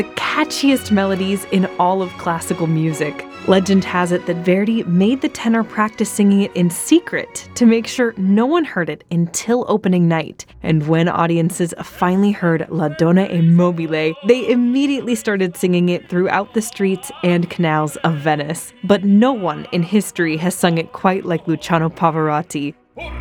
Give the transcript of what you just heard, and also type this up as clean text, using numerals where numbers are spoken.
the catchiest melodies in all of classical music. Legend has it that Verdi made the tenor practice singing it in secret to make sure no one heard it until opening night. And when audiences finally heard La Donna e Mobile, they immediately started singing it throughout the streets and canals of Venice. But no one in history has sung it quite like Luciano Pavarotti.